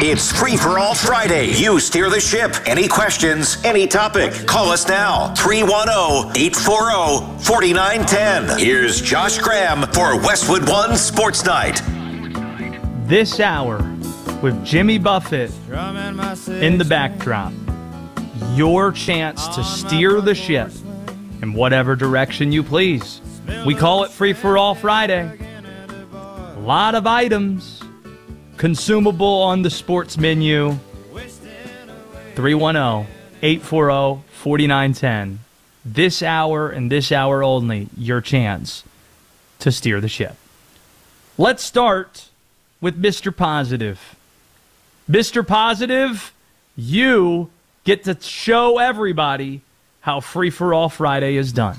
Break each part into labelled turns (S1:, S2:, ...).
S1: It's Free for All Friday. You steer the ship. Any questions, any topic, call us now. 310-840-4910. Here's Josh Graham for Westwood One Sports Night.
S2: This hour with Jimmy Buffett in the backdrop. Your chance to steer the ship in whatever direction you please. We call it Free for All Friday. A lot of items consumable on the sports menu. 310-840-4910. This hour and this hour only, your chance to steer the ship. Let's start with Mr. Positive. Mr. Positive, you get to show everybody how Free for All Friday is done.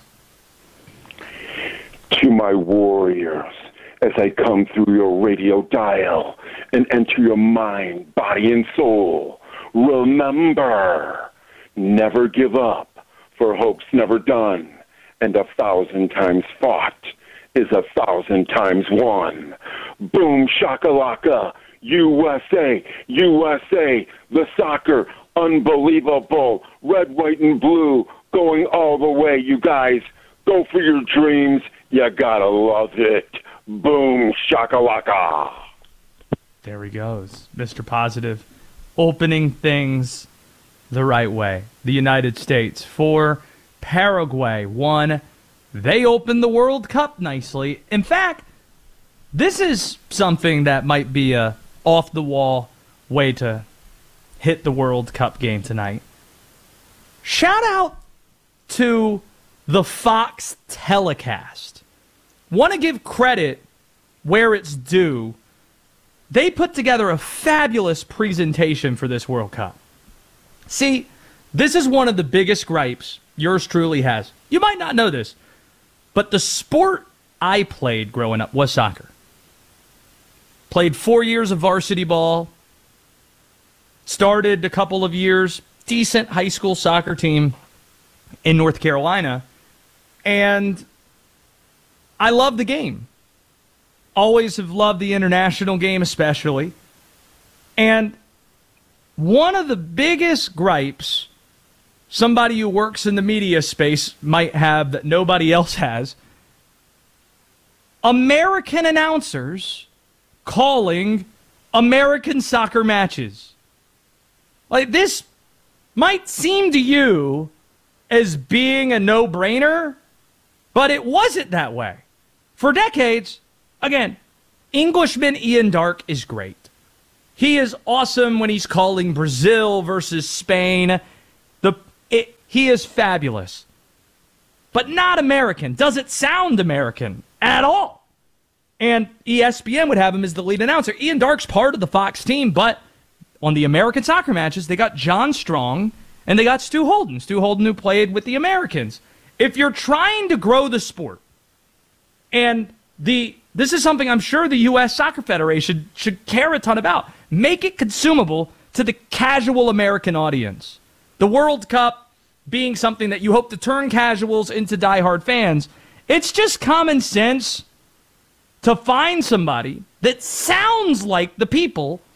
S3: To my warriors, as I come through your radio dial and enter your mind, body, and soul, remember, never give up, for hope's never done, and 1,000 times fought is 1,000 times won. Boom shakalaka, USA, USA, the soccer, unbelievable, red, white, and blue, going all the way. You guys, go for your dreams. You gotta love it. Boom shakalaka.
S2: There he goes, Mr. Positive, opening things the right way. The United States 4, Paraguay 1. They opened the World Cup nicely. In fact, this is something that might be a off-the-wall way to hit the World Cup game tonight. Shout out to the Fox telecast. Want to give credit where it's due. They put together a fabulous presentation for this World Cup. See, this is one of the biggest gripes yours truly has. You might not know this, but the sport I played growing up was soccer. Played 4 years of varsity ball. Started a couple of years, decent high school soccer team in North Carolina. And I love the game. Always have loved the international game especially. And one of the biggest gripes somebody who works in the media space might have that nobody else has, American announcers calling American soccer matches. Like, this might seem to you as being a no-brainer, but it wasn't that way. For decades, again, Englishman Ian Darke is great. He is awesome when he's calling Brazil versus Spain. He is fabulous. But not American. Doesn't sound American at all. And ESPN would have him as the lead announcer. Ian Darke's part of the Fox team, but on the American soccer matches, they got John Strong and they got Stu Holden. Stu Holden, who played with the Americans. If you're trying to grow the sport, and this is something I'm sure the U.S. Soccer Federation should care a ton about, make it consumable to the casual American audience. The World Cup being something that you hope to turn casuals into diehard fans, it's just common sense to find somebody that sounds like the people